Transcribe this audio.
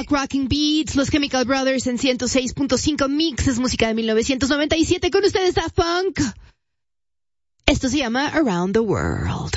Rock Rocking Beats, los Chemical Brothers en 106.5 Mix, es música de 1997, con ustedes Daft Punk. Esto se llama Around the World.